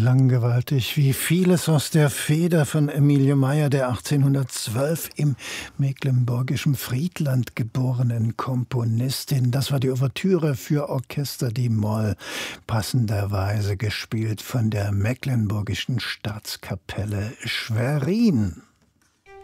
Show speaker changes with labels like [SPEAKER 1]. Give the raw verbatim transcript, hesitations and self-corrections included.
[SPEAKER 1] klang gewaltig, wie vieles aus der Feder von Emilie Meyer, der achtzehnhundertzwölf im mecklenburgischen Friedland geborenen Komponistin. Das war die Ouvertüre für Orchester d-Moll, passenderweise gespielt von der Mecklenburgischen Staatskapelle Schwerin.